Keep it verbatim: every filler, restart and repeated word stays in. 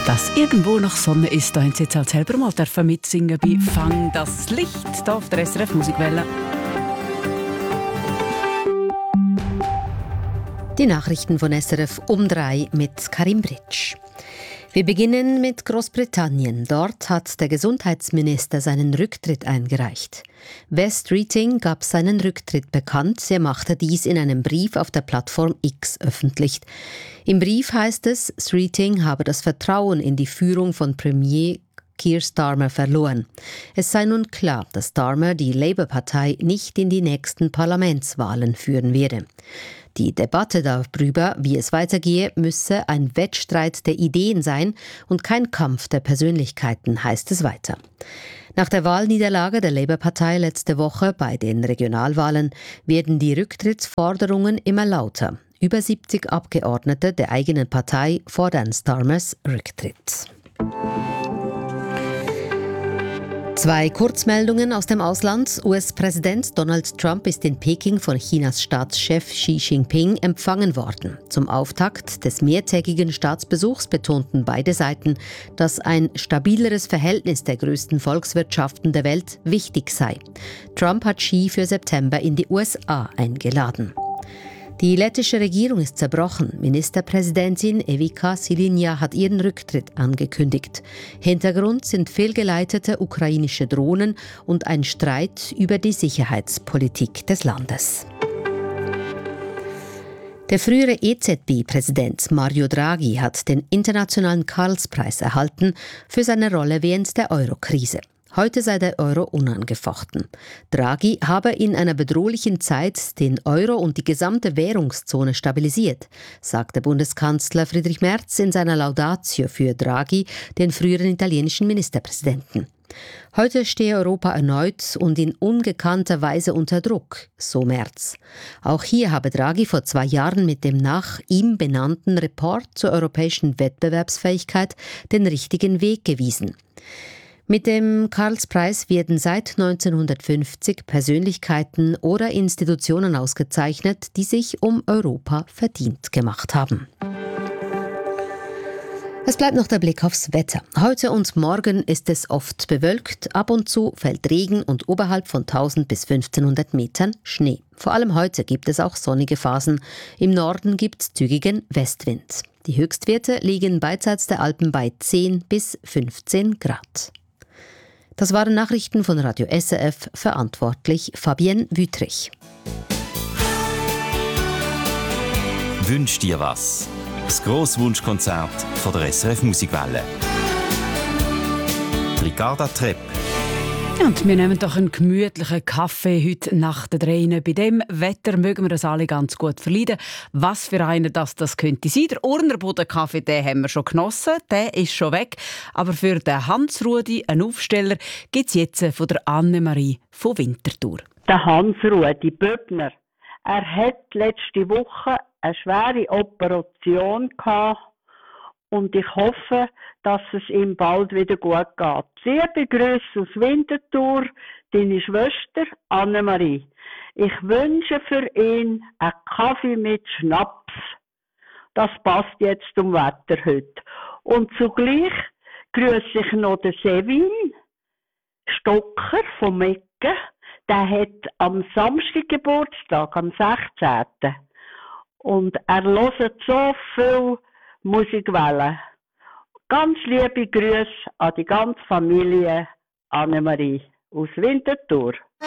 Dass irgendwo noch Sonne ist, da haben Sie jetzt halt selber mal dürfen mitsingen bei «Fang das Licht» hier auf der S R F Musikwelle. Die Nachrichten von S R F um drei mit Karim Britsch. Wir beginnen mit Großbritannien. Dort hat der Gesundheitsminister seinen Rücktritt eingereicht. Wes Streeting gab seinen Rücktritt bekannt. Er machte dies in einem Brief auf der Plattform X öffentlich. Im Brief heißt es, Streeting habe das Vertrauen in die Führung von Premier Keir Starmer verloren. Es sei nun klar, dass Starmer die Labour-Partei nicht in die nächsten Parlamentswahlen führen werde. Die Debatte darüber, wie es weitergehe, müsse ein Wettstreit der Ideen sein und kein Kampf der Persönlichkeiten, heißt es weiter. Nach der Wahlniederlage der Labour-Partei letzte Woche bei den Regionalwahlen werden die Rücktrittsforderungen immer lauter. Über siebzig Abgeordnete der eigenen Partei fordern Starmers Rücktritt. Zwei Kurzmeldungen aus dem Ausland. U S-Präsident Donald Trump ist in Peking von Chinas Staatschef Xi Jinping empfangen worden. Zum Auftakt des mehrtägigen Staatsbesuchs betonten beide Seiten, dass ein stabileres Verhältnis der größten Volkswirtschaften der Welt wichtig sei. Trump hat Xi für September in die U S A eingeladen. Die lettische Regierung ist zerbrochen. Ministerpräsidentin Evika Silinja hat ihren Rücktritt angekündigt. Hintergrund sind fehlgeleitete ukrainische Drohnen und ein Streit über die Sicherheitspolitik des Landes. Der frühere E Z B-Präsident Mario Draghi hat den internationalen Karlspreis erhalten für seine Rolle während der Euro-Krise. Heute sei der Euro unangefochten. Draghi habe in einer bedrohlichen Zeit den Euro und die gesamte Währungszone stabilisiert, sagte Bundeskanzler Friedrich Merz in seiner Laudatio für Draghi, den früheren italienischen Ministerpräsidenten. Heute stehe Europa erneut und in ungekannter Weise unter Druck, so Merz. Auch hier habe Draghi vor zwei Jahren mit dem nach ihm benannten Report zur europäischen Wettbewerbsfähigkeit den richtigen Weg gewiesen. Mit dem Karlspreis werden seit neunzehnhundertfünfzig Persönlichkeiten oder Institutionen ausgezeichnet, die sich um Europa verdient gemacht haben. Es bleibt noch der Blick aufs Wetter. Heute und morgen ist es oft bewölkt, ab und zu fällt Regen und oberhalb von tausend bis fünfzehnhundert Metern Schnee. Vor allem heute gibt es auch sonnige Phasen. Im Norden gibt es zügigen Westwind. Die Höchstwerte liegen beidseits der Alpen bei zehn bis fünfzehn Grad. Das waren Nachrichten von Radio S R F, verantwortlich Fabienne Wüthrich. Wünsch dir was? Das Grosswunschkonzert von der S R F Musikwelle. Ricarda Trepp. Und wir nehmen doch einen gemütlichen Kaffee heute nach der Dreine. Bei dem Wetter mögen wir das alle ganz gut verleiden. Was für einen das, das könnte sein. Der Urnerboden-Kaffee, den haben wir schon genossen, der ist schon weg. Aber für den Hans-Rudi, einen Aufsteller, gibt es jetzt von der Annemarie von Winterthur. Der Hans-Rudi Böbner, er hat letzte Woche eine schwere Operation gehabt. Und ich hoffe, dass es ihm bald wieder gut geht. Liebe Grüße aus Winterthur, deine Schwester Annemarie. Ich wünsche für ihn einen Kaffee mit Schnaps. Das passt jetzt zum Wetter heute. Und zugleich grüße ich noch den Sevin Stocker vom Mecken. Der hat am Samstag Geburtstag, am sechzehnten Und er hört so viel Musikwelle. Ganz liebe Grüße an die ganze Familie Annemarie aus Winterthur.